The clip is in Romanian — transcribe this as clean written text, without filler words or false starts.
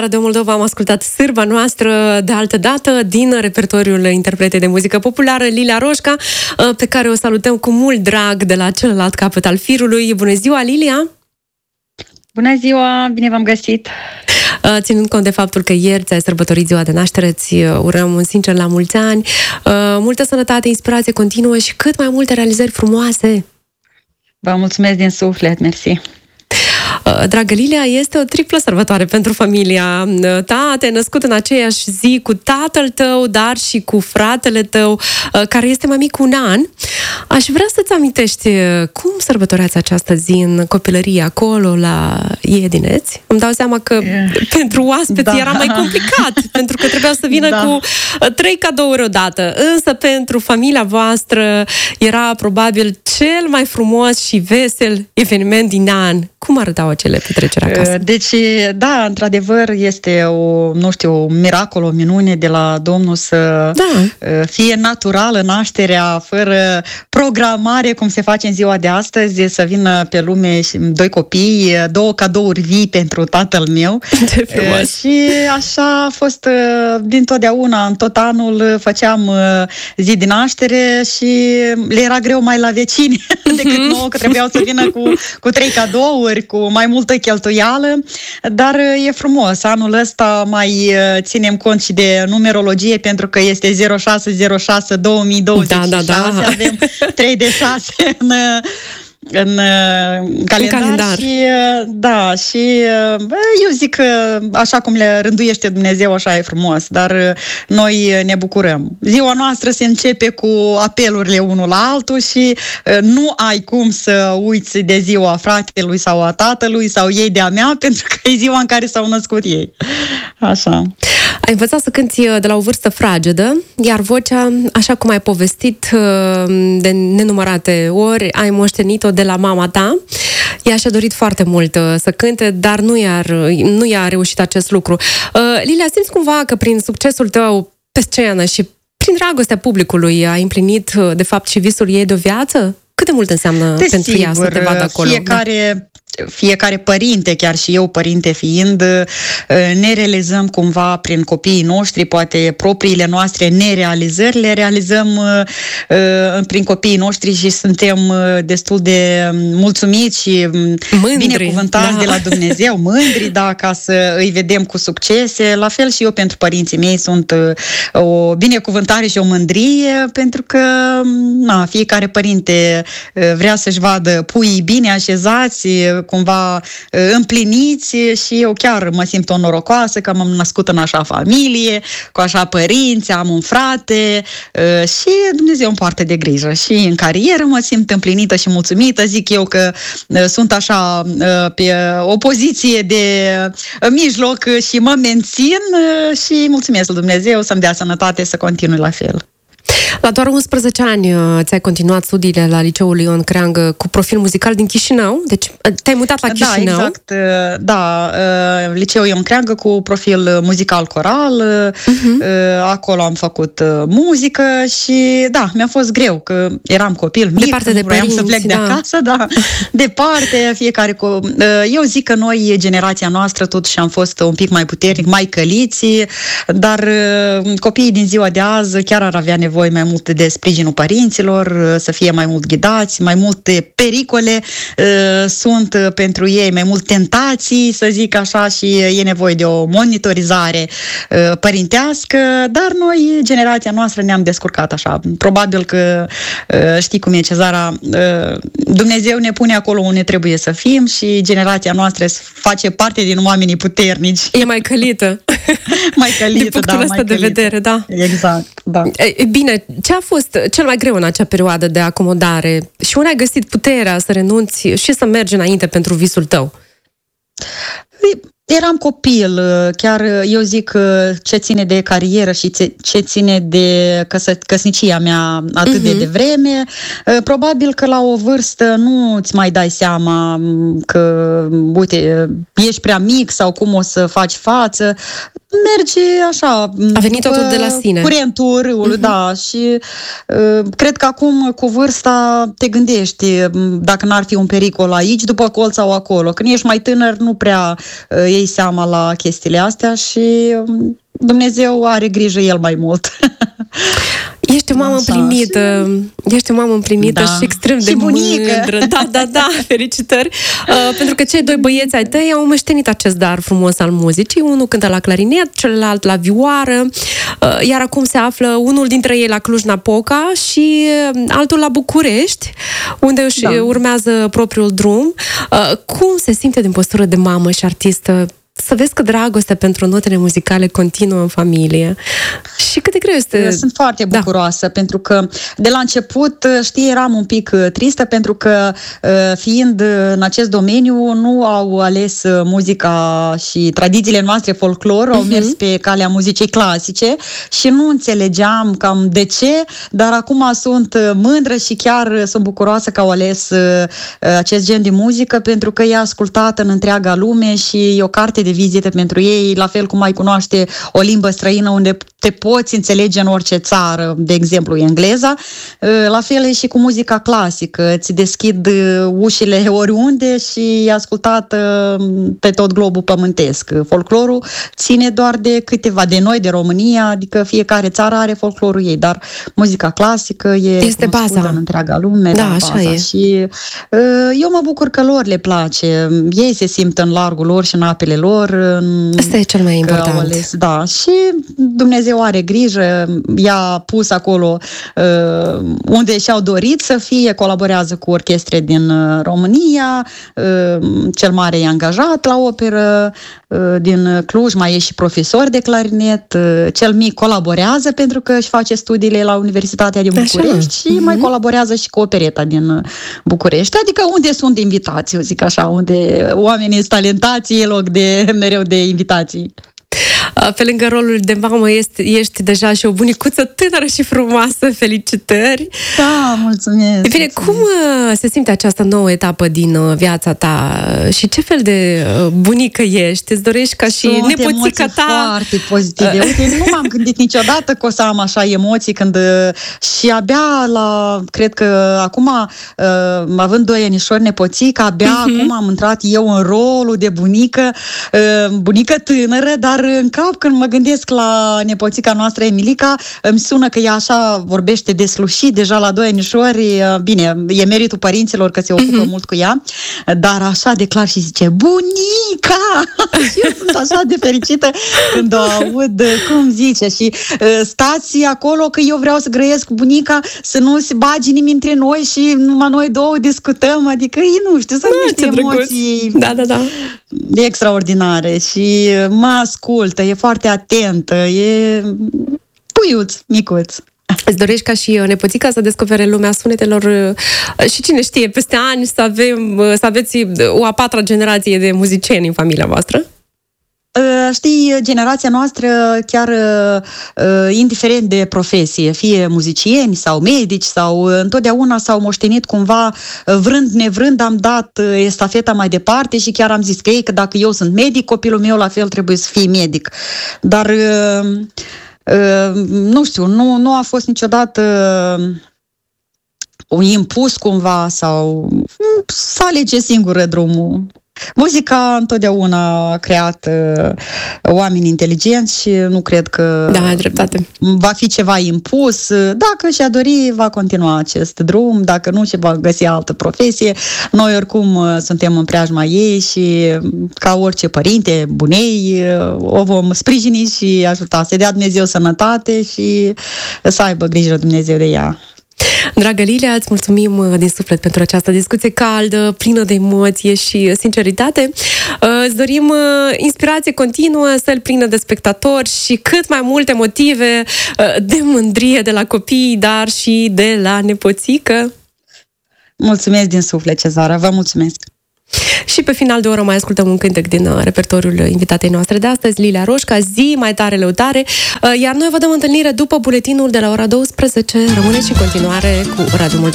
Radio Moldova am ascultat Sârba noastră de altă dată din repertoriul interpretei de muzică populară Lilia Roșca, pe care o salutăm cu mult drag de la celălalt capăt al firului. Bună ziua, Lilia! Bună ziua, bine v-am găsit! Ținând cont de faptul că ieri ți-ai sărbătorit ziua de naștere, îți urăm un sincer la mulți ani, multă sănătate, inspirație continuă și cât mai multe realizări frumoase! Vă mulțumesc din suflet, mersi! Dragă Lilia, este o triplă sărbătoare pentru familia ta. Te-ai născut în aceeași zi cu tatăl tău, dar și cu fratele tău, care este mai mic cu un an. Aș vrea să-ți amintești cum sărbătoreați această zi în copilărie, acolo, la Iedineți. Îmi dau seama că pentru oaspeți era mai complicat, pentru că trebuia să vină cu 3 cadouri odată. Însă pentru familia voastră era probabil cel mai frumos și vesel eveniment din an. Cum arătau acele petreceri acasă? Deci, da, într-adevăr, este un miracol, o minune de la Domnul să fie naturală nașterea, fără programare, cum se face în ziua de astăzi, să vină pe lume 2 copii, 2 cadouri vii pentru tatăl meu. Și așa a fost dintotdeauna, în tot anul făceam zi de naștere și le era greu mai la vecini decât nouă, că trebuiau să vină cu 3 cadouri, cu mai multă cheltuială, dar e frumos. Anul ăsta mai ținem cont și de numerologie, pentru că este 0606 2026, avem 3 de 6 în calendar. Și eu zic că așa cum le rânduiește Dumnezeu, așa e frumos, dar noi ne bucurăm. Ziua noastră se începe cu apelurile unul la altul și nu ai cum să uiți de ziua fratelui sau a tatălui sau ei de a mea, pentru că e ziua în care s-au născut ei. Așa. Ai învățat să cânti de la o vârstă fragedă, iar vocea, așa cum ai povestit de nenumărate ori, ai moștenit-o de la mama ta. Ea și-a dorit foarte mult să cânte, dar nu i-a reușit acest lucru. Lilia, simți cumva că prin succesul tău pe scenă și prin dragostea publicului ai împlinit, de fapt, și visul ei de o viață? Cât de mult înseamnă pentru ea să te vadă acolo? Fiecare părinte, chiar și eu părinte fiind, ne realizăm cumva prin copiii noștri, poate propriile noastre nerealizări, le realizăm prin copiii noștri și suntem destul de mulțumiți și binecuvântați de la Dumnezeu, mândri, ca să îi vedem cu succese. La fel și eu pentru părinții mei sunt o binecuvântare și o mândrie, pentru că fiecare părinte vrea să-și vadă puii bine așezați, cumva împliniți, și eu chiar mă simt onorocoasă că m-am născut în așa familie, cu așa părinți, am un frate și Dumnezeu îmi poartă de grijă. Și în carieră mă simt împlinită și mulțumită. Zic eu că sunt așa pe o poziție de mijloc și mă mențin și mulțumesc lui Dumnezeu să-mi dea sănătate să continui la fel. La doar 11 ani ți-ai continuat studiile la Liceul Ion Creangă cu profil muzical din Chișinău. Deci te-ai mutat la Chișinău. Da, exact. Liceul Ion Creangă cu profil muzical coral. Acolo am făcut muzică și mi-a fost greu, că eram copil mic, departe de părinți, să plec de acasă, departe, fiecare eu zic că noi, generația noastră, totuși am fost un pic mai puternic, mai căliți, dar copiii din ziua de azi chiar ar avea nevoie mai mult de sprijinul părinților, să fie mai mult ghidați, mai multe pericole sunt pentru ei, mai multe tentații, să zic așa, și e nevoie de o monitorizare părintească, dar noi, generația noastră, ne-am descurcat așa. Probabil că știi cum e, Cezara, Dumnezeu ne pune acolo unde trebuie să fim și generația noastră face parte din oamenii puternici. E mai călită. Mai călită, din punctul ăsta de vedere, da. Exact, da. Bine, ce a fost cel mai greu în acea perioadă de acomodare? Și unde ai găsit puterea să renunți și să mergi înainte pentru visul tău? Eram copil, chiar eu zic ce ține de carieră și ce ține de căsnicia mea atât de devreme, probabil că la o vârstă nu îți mai dai seama că, uite, ești prea mic sau cum o să faci față. merge așa. A venit totul de la sine. Curentul râului, da. Și cred că acum, cu vârsta, te gândești dacă n-ar fi un pericol aici, după colț sau acolo. Când ești mai tânăr, nu prea iei seama la chestiile astea și Dumnezeu are grijă El mai mult. Ești o mamă împlinită, da. Și extrem de mândră. Da, felicitări. Pentru că cei doi băieți ai tăi au moștenit acest dar frumos al muzicii. Unul cântă la clarinet, celălalt la vioară, iar acum se află unul dintre ei la Cluj-Napoca și altul la București, unde își urmează propriul drum. Cum se simte din postură de mamă și artistă să vezi că dragostea pentru notele muzicale continuă în familie? Și cât de greu este? Sunt foarte bucuroasă, pentru că de la început, știi, eram un pic tristă, pentru că fiind în acest domeniu, nu au ales muzica și tradițiile noastre, folclor, au mers pe calea muzicii clasice și nu înțelegeam cam de ce, dar acum sunt mândră și chiar sunt bucuroasă că au ales acest gen de muzică, pentru că e ascultată în întreaga lume și e o carte de vizită pentru ei, la fel cum ai cunoaște o limbă străină unde te poți înțelege în orice țară, de exemplu engleza, la fel e și cu muzica clasică, îți deschid ușile oriunde și e ascultat pe tot globul pământesc. Folclorul ține doar de câteva, de noi, de România, adică fiecare țară are folclorul ei, dar muzica clasică este baza în întreaga lume. Da, așa baza. e. Și eu mă bucur că lor le place, ei se simt în largul lor și în apele lor. Asta e cel mai important. Da, și Dumnezeu are grijă, i-a pus acolo unde și-au dorit să fie, colaborează cu orchestre din România, cel mare e angajat la operă din Cluj, mai e și profesor de clarinet, cel mic colaborează pentru că își face studiile la Universitatea din București și mai colaborează și cu opereta din București, adică unde sunt invitații, eu zic așa, unde oamenii sunt talentați, e loc mereu de invitații. Pe lângă rolul de mamă ești deja și o bunicuță tânără și frumoasă. Felicitări! Da, mulțumesc! Bine, cum se simte această nouă etapă din viața ta și ce fel de bunică ești? Îți dorești ca și nepoțica ta? Foarte pozitive. Uite, nu m-am gândit niciodată că o să am așa emoții când și abia cred că acum, având 2 anișori nepoțică, abia acum am intrat eu în rolul de bunică tânără, dar în cap, când mă gândesc la nepoțica noastră, Emilica, îmi sună că ea așa vorbește deslușit, deja la 2 anișori, bine, e meritul părinților că se ocupă mult cu ea, dar așa de clar și zice, bunica! Și eu sunt așa de fericită când o aud cum zice și stați acolo că eu vreau să grăiesc cu bunica, să nu se bagi nimeni între noi și numai noi două discutăm, adică nu știu, sunt niște emoții extraordinare și mă ascultă, e foarte atentă, e puiuț, micuț. Îți dorești ca și nepoțica să descopere lumea sunetelor și cine știe, peste ani să aveți o a 4-a generație de muzicieni în familia voastră? Știi, generația noastră, chiar indiferent de profesie, fie muzicieni sau medici sau întotdeauna s-au moștenit cumva, vrând nevrând, am dat estafeta mai departe și chiar am zis că că dacă eu sunt medic, copilul meu la fel trebuie să fie medic. Dar nu știu, nu a fost niciodată un impus cumva sau să alege singură drumul. Muzica întotdeauna a creat oameni inteligenți și nu cred că ai dreptate. Va fi ceva impus. Dacă și-a dori, va continua acest drum, dacă nu, și va găsi altă profesie. Noi oricum suntem în preajma ei și ca orice părinte, bunei, o vom sprijini și ajuta. Să dea Dumnezeu sănătate și să aibă grijă Dumnezeu de ea. Dragă Lilia, îți mulțumim din suflet pentru această discuție caldă, plină de emoție și sinceritate. Îți dorim inspirație continuă, să-l plină de spectatori și cât mai multe motive de mândrie de la copii, dar și de la nepoțică. Mulțumesc din suflet, Cezara, vă mulțumesc! Și pe final de oră mai ascultăm un cântec din repertoriul invitatei noastre de astăzi, Lilia Roșca, Zi mai tare lăutare, iar noi vă dăm întâlnire după buletinul de la ora 12. Rămâneți și în continuare cu Radio Moldova.